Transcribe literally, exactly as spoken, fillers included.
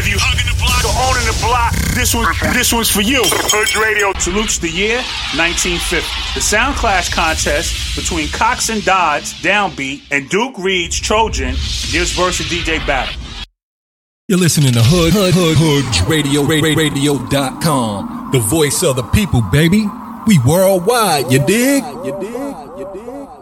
Whether you hugging the block or owning the block, this one, this one's for you. Hood Radio salutes the year nineteen fifty. The Sound Clash contest between Cox and Dodds, Downbeat, and Duke Reed's Trojan gives versus D J battle. You're listening to Hood, Hood, Hood, Hood Radio, radio dot com. The voice of the people, baby. We worldwide, you dig? You dig? You dig?